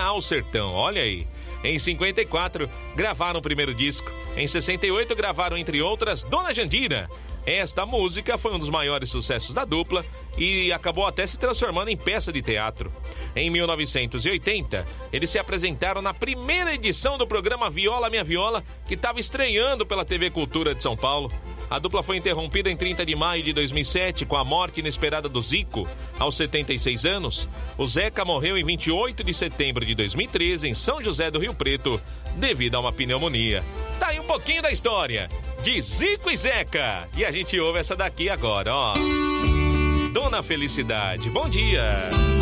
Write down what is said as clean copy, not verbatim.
ao Sertão, olha aí. Em 54, gravaram o primeiro disco. Em 68, gravaram, entre outras, Dona Jandira. Esta música foi um dos maiores sucessos da dupla e acabou até se transformando em peça de teatro. Em 1980, eles se apresentaram na primeira edição do programa Viola Minha Viola, que estava estreando pela TV Cultura de São Paulo. A dupla foi interrompida em 30 de maio de 2007 com a morte inesperada do Zico, aos 76 anos. O Zeca morreu em 28 de setembro de 2013 em São José do Rio Preto, devido a uma pneumonia. Tá aí um pouquinho da história de Zico e Zeca. E a gente ouve essa daqui agora, ó. Dona Felicidade, bom dia.